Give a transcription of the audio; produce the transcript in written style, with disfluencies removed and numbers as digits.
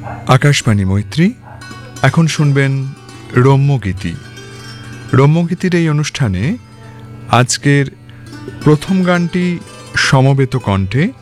আকাশবাণী মৈত্রী। এখন শুনবেন রম্যগীতি। রম্যগীতির এই অনুষ্ঠানে আজকের প্রথম গানটি সমবেত কণ্ঠে